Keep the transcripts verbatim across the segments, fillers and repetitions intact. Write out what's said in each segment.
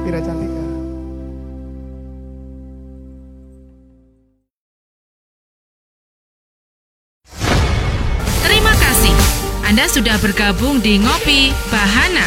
Tira Cantika. Terima kasih. Anda sudah bergabung di Ngopi Bahana.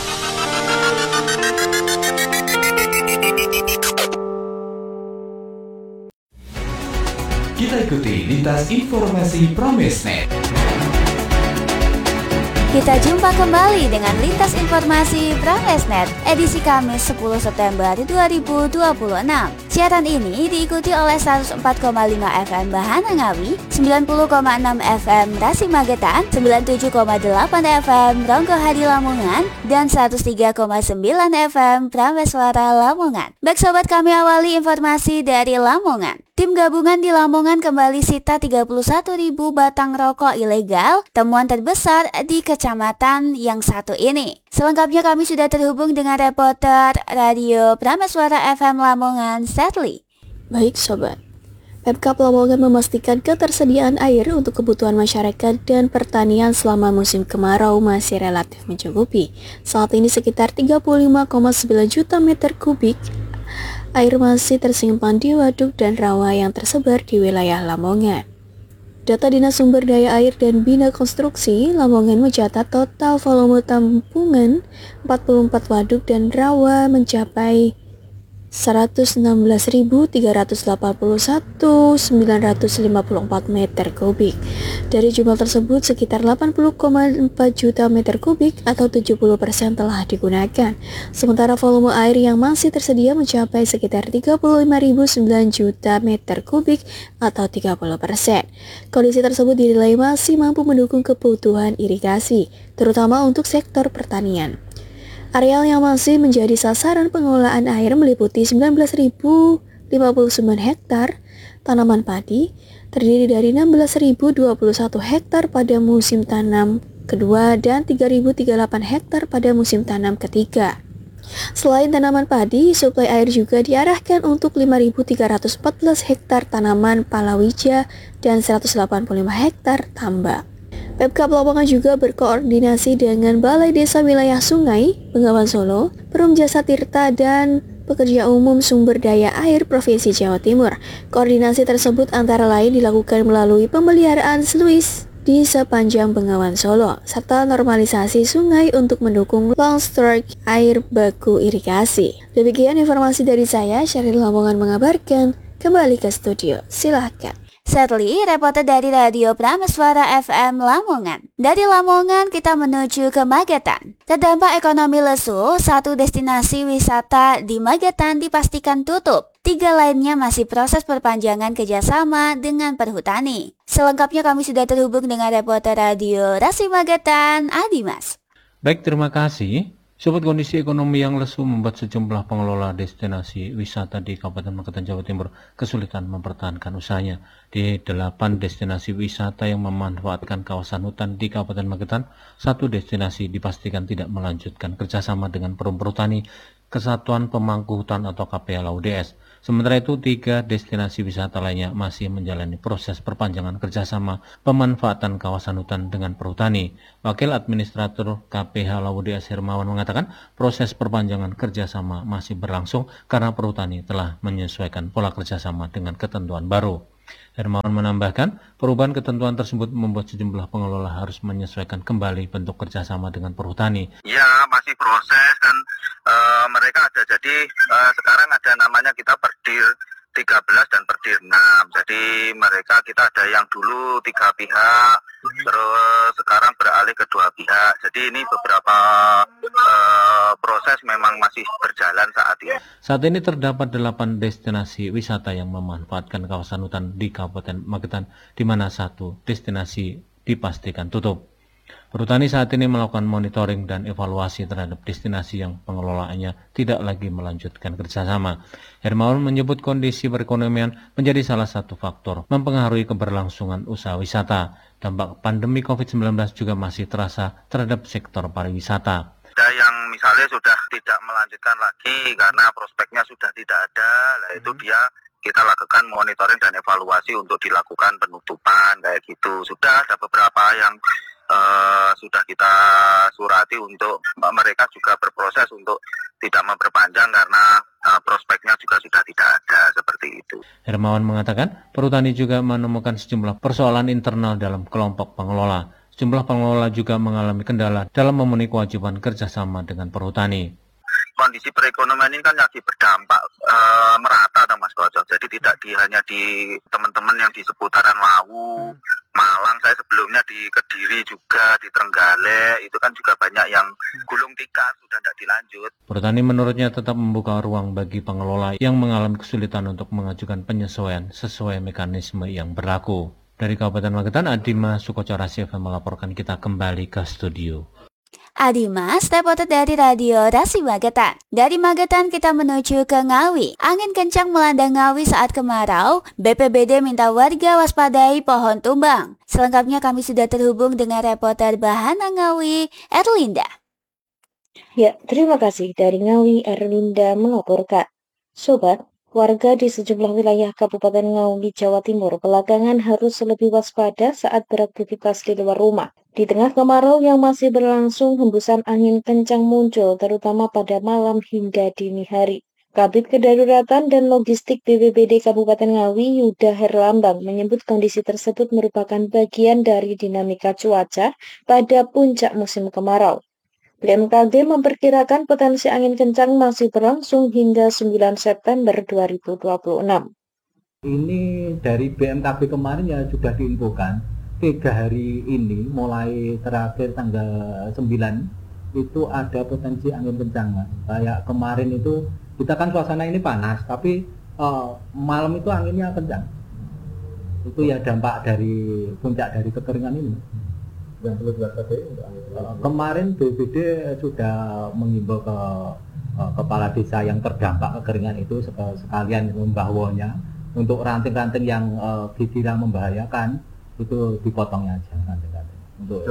Kita ikuti lintas informasi Pramesnet. Kita jumpa kembali dengan Lintas Informasi Pramesnet, edisi Kamis sepuluh September dua ribu dua puluh enam. Siaran ini diikuti oleh seratus empat koma lima F M Bahana Ngawi, sembilan puluh koma enam F M Rasi Magetan, sembilan puluh tujuh koma delapan F M Ronggo Hadi Lamongan, dan seratus tiga koma sembilan F M Prameswara Lamongan. Baik sobat, kami awali informasi dari Lamongan. Tim gabungan di Lamongan kembali sita tiga puluh satu ribu batang rokok ilegal, temuan terbesar di kecamatan yang satu ini. Selengkapnya kami sudah terhubung dengan reporter Radio Prameswara F M Lamongan, Setli. Baik sobat, Pemkab Lamongan memastikan ketersediaan air untuk kebutuhan masyarakat dan pertanian selama musim kemarau masih relatif mencukupi. Saat ini sekitar tiga puluh lima koma sembilan juta meter kubik air masih tersimpan di waduk dan rawa yang tersebar di wilayah Lamongan. Data Dinas Sumber Daya Air dan Bina Konstruksi Lamongan mencatat total volume tampungan empat puluh empat waduk dan rawa mencapai seratus enam belas ribu tiga ratus delapan puluh satu ribu sembilan ratus lima puluh empat meter kubik. Dari jumlah tersebut, sekitar delapan puluh koma empat juta meter kubik atau tujuh puluh persen telah digunakan. Sementara volume air yang masih tersedia mencapai sekitar tiga puluh lima ribu sembilan juta meter kubik atau tiga puluh persen. Kondisi tersebut dinilai masih mampu mendukung kebutuhan irigasi, terutama untuk sektor pertanian. Areal yang masih menjadi sasaran pengelolaan air meliputi sembilan belas ribu lima puluh sembilan hektar tanaman padi, terdiri dari enam belas ribu dua puluh satu hektar pada musim tanam kedua dan tiga ribu tiga puluh delapan hektar pada musim tanam ketiga. Selain tanaman padi, suplai air juga diarahkan untuk lima ribu tiga ratus empat belas hektar tanaman palawija dan seratus delapan puluh lima hektar tambak. Pemkab Lamongan juga berkoordinasi dengan Balai Desa Wilayah Sungai, Bengawan Solo, Perum Jasa Tirta, dan Pekerja Umum Sumber Daya Air Provinsi Jawa Timur. Koordinasi tersebut antara lain dilakukan melalui pemeliharaan sluis di sepanjang Bengawan Solo, serta normalisasi sungai untuk mendukung long stroke air baku irigasi. Demikian informasi dari saya, Syaril Lamongan mengabarkan. Kembali ke studio, silahkan. Setli, reporter dari Radio Prameswara F M Lamongan. Dari Lamongan kita menuju ke Magetan. Terdampak ekonomi lesu, satu destinasi wisata di Magetan dipastikan tutup. Tiga lainnya masih proses perpanjangan kerjasama dengan perhutani. Selengkapnya kami sudah terhubung dengan reporter Radio Rasi Magetan, Adimas. Baik, terima kasih. Sobat, kondisi ekonomi yang lesu membuat sejumlah pengelola destinasi wisata di Kabupaten Magetan, Jawa Timur kesulitan mempertahankan usahanya. Di delapan destinasi wisata yang memanfaatkan kawasan hutan di Kabupaten Magetan, satu destinasi dipastikan tidak melanjutkan kerjasama dengan Perum Perhutani, Kesatuan Pemangku Hutan atau K P H L A U D S. Sementara itu, tiga destinasi wisata lainnya masih menjalani proses perpanjangan kerjasama pemanfaatan kawasan hutan dengan perhutani. Wakil Administrator K P H L A U D S Hermawan mengatakan proses perpanjangan kerjasama masih berlangsung karena perhutani telah menyesuaikan pola kerjasama dengan ketentuan baru. Hermawan menambahkan, perubahan ketentuan tersebut membuat sejumlah pengelola harus menyesuaikan kembali bentuk kerjasama dengan perhutani. Ya, masih proses kan. E, mereka ada jadi e, sekarang ada namanya kita Perdir tiga belas dan Perdir enam. Jadi mereka kita ada yang dulu tiga pihak, terus sekarang beralih ke dua pihak. Jadi ini beberapa e, proses memang masih berjalan saat ini. Saat ini terdapat delapan destinasi wisata yang memanfaatkan kawasan hutan di Kabupaten Magetan, di mana satu destinasi dipastikan tutup. Perhutani saat ini melakukan monitoring dan evaluasi terhadap destinasi yang pengelolaannya tidak lagi melanjutkan kerjasama. Hermawan menyebut kondisi perekonomian menjadi salah satu faktor mempengaruhi keberlangsungan usaha wisata. Dampak pandemi covid sembilan belas juga masih terasa terhadap sektor pariwisata. Ada yang misalnya sudah tidak melanjutkan lagi karena prospeknya sudah tidak ada, lah itu dia kita lakukan monitoring dan evaluasi untuk dilakukan penutupan kayak gitu. Sudah ada beberapa yang uh, sudah kita surati untuk mereka juga berproses untuk tidak memperpanjang karena uh, prospeknya juga sudah tidak ada seperti itu. Hermawan mengatakan, perhutani juga menemukan sejumlah persoalan internal dalam kelompok pengelola. Sejumlah pengelola juga mengalami kendala dalam memenuhi kewajiban kerjasama dengan perhutani. Kondisi perekonomian ini kan lagi berdampak uh, merata, Mas Koco. Jadi tidak di, hanya di teman-teman yang di seputaran Wawu, Malang, saya sebelumnya di Kediri juga, di Trenggalek, itu kan juga banyak yang gulung tikar, sudah tidak dilanjut. Perhutani menurutnya tetap membuka ruang bagi pengelola yang mengalami kesulitan untuk mengajukan penyesuaian sesuai mekanisme yang berlaku. Dari Kabupaten Magetan, Adima Sukoco Rasi F M melaporkan. Kita kembali ke studio. Adimas, reporter dari Radio Rasi Magetan. Dari Magetan kita menuju ke Ngawi. Angin kencang melanda Ngawi saat kemarau. B P B D minta warga waspadai pohon tumbang. Selengkapnya kami sudah terhubung dengan reporter Bahana Ngawi, Erlinda. Ya, terima kasih. Dari Ngawi, Erlinda melaporkan. Sobat, warga di sejumlah wilayah Kabupaten Ngawi, Jawa Timur belakangan harus lebih waspada saat beraktivitas di luar rumah. Di tengah kemarau yang masih berlangsung, hembusan angin kencang muncul, terutama pada malam hingga dini hari. Kabid Kedaruratan dan Logistik B P B D Kabupaten Ngawi, Yuda Herlambang, menyebut kondisi tersebut merupakan bagian dari dinamika cuaca pada puncak musim kemarau. B M K G memperkirakan potensi angin kencang masih berlangsung hingga sembilan September dua ribu dua puluh enam. Ini dari B M K G kemarin ya sudah diinfokan. Tiga hari ini mulai terakhir tanggal sembilan itu ada potensi angin kencang, Mas. Kayak kemarin itu kita kan suasana ini panas, tapi uh, malam itu anginnya kencang. Itu ya dampak dari puncak dari kekeringan ini. Yang perlu diwaspadai untuk angin uh, kemarin B P B D sudah mengimbau ke uh, kepala desa yang terdampak kekeringan itu sekalian membahwanya untuk ranting-ranting yang uh, dikira membahayakan itu dipotongnya aja ranting-ranting. Untuk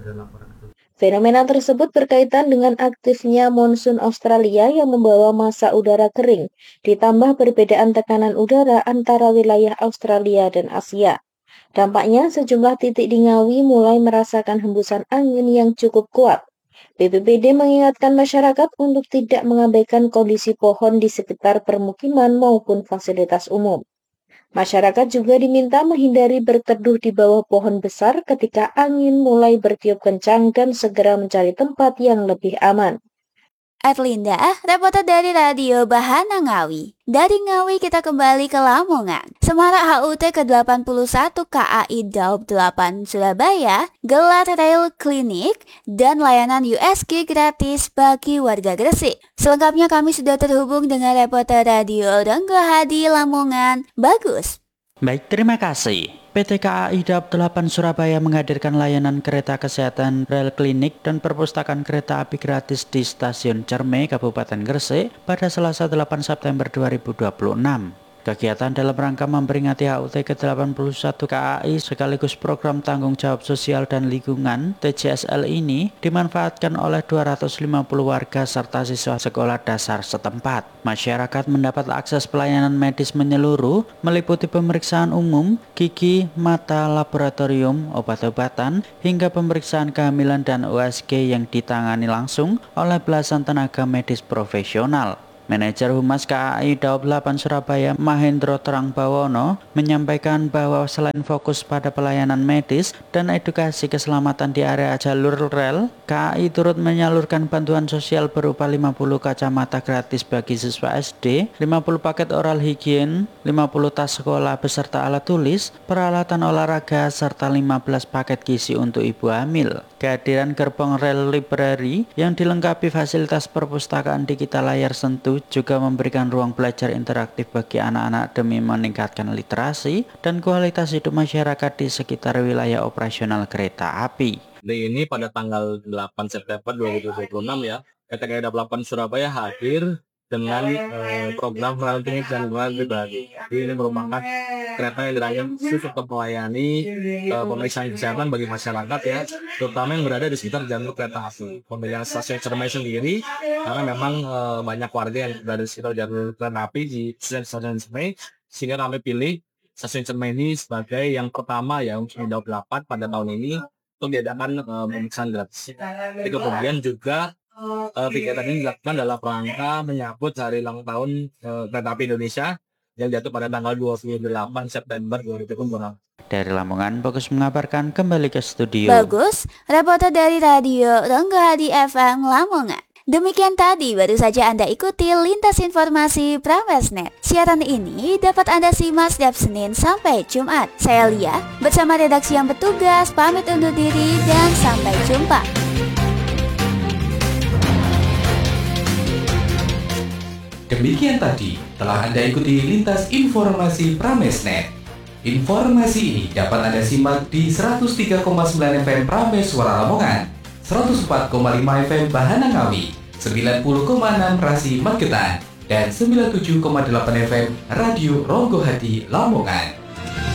Fenomena tersebut berkaitan dengan aktifnya monsun Australia yang membawa massa udara kering, ditambah perbedaan tekanan udara antara wilayah Australia dan Asia. Dampaknya sejumlah titik di Ngawi mulai merasakan hembusan angin yang cukup kuat. B P B D mengingatkan masyarakat untuk tidak mengabaikan kondisi pohon di sekitar permukiman maupun fasilitas umum. Masyarakat juga diminta menghindari berteduh di bawah pohon besar ketika angin mulai bertiup kencang dan segera mencari tempat yang lebih aman. Erlinda, reporter dari Radio Bahana Ngawi. Dari Ngawi kita kembali ke Lamongan. Semarak H U T ke delapan puluh satu K A I Daob delapan Surabaya gelar rail klinik dan layanan U S G gratis bagi warga Gresik. Selengkapnya kami sudah terhubung dengan reporter Radio Renggo Hadi Lamongan, Bagus. Baik, terima kasih. P T K A I Daob delapan Surabaya menghadirkan layanan kereta kesehatan rel klinik dan perpustakaan kereta api gratis di Stasiun Cerme, Kabupaten Gresik pada Selasa delapan September dua ribu dua puluh enam. Kegiatan dalam rangka memperingati H U T ke delapan puluh satu K A I sekaligus program tanggung jawab sosial dan lingkungan T J S L ini dimanfaatkan oleh dua ratus lima puluh warga serta siswa sekolah dasar setempat. Masyarakat mendapat akses pelayanan medis menyeluruh meliputi pemeriksaan umum, gigi, mata, laboratorium, obat-obatan, hingga pemeriksaan kehamilan dan U S G yang ditangani langsung oleh belasan tenaga medis profesional. Manajer Humas K A I Daob delapan Surabaya Mahendro Terangbawono menyampaikan bahwa selain fokus pada pelayanan medis dan edukasi keselamatan di area jalur rel, K A I turut menyalurkan bantuan sosial berupa lima puluh kacamata gratis bagi siswa S D, lima puluh paket oral higien, lima puluh tas sekolah beserta alat tulis, peralatan olahraga, serta lima belas paket gizi untuk ibu hamil. Kehadiran gerbong rel library yang dilengkapi fasilitas perpustakaan digital layar sentuh juga memberikan ruang belajar interaktif bagi anak-anak demi meningkatkan literasi dan kualitas hidup masyarakat di sekitar wilayah operasional kereta api. Ini pada tanggal delapan September dua ribu dua puluh enam ya, P T K A I Daob delapan Surabaya hadir dengan eh, program ranting dan kemudian pribadi. Jadi ini merupakan kereta yang dirancang khusus untuk melayani eh, pemeriksaan kesehatan bagi masyarakat ya, terutama yang berada di sekitar jalur kereta api. Pemilihan stasiun Cermai sendiri karena memang eh, banyak warga yang berada di sekitar jalur kereta api di stasiun Cermai, sehingga kami pilih stasiun Cermai ini sebagai yang pertama ya untuk Daob delapan pada tahun ini untuk diadakan uh, pemeriksaan gratis. Jadi kemudian juga Uh, kegiatan ini dilakukan dalam rangka menyambut hari ulang tahun uh, Kereta Api Indonesia yang jatuh pada tanggal dua puluh delapan September dua ribu dua puluh enam. Dari Lamongan, Bagus mengabarkan kembali ke studio. Bagus, reporter dari Radio Ronggo Hadi F M Lamongan. Demikian tadi baru saja Anda ikuti Lintas Informasi Pramesnet. Siaran ini dapat Anda simak setiap Senin sampai Jumat. Saya Lia bersama redaksi yang bertugas pamit undur diri dan sampai jumpa. Demikian tadi telah Anda ikuti Lintas Informasi Pramesnet. Informasi ini dapat Anda simak di seratus tiga koma sembilan F M Prames Suara Lamongan, seratus empat koma lima F M Bahana Ngawi, sembilan puluh koma enam Rasi Magetan, dan sembilan puluh tujuh koma delapan F M Radio Ronggo Hadi Lamongan.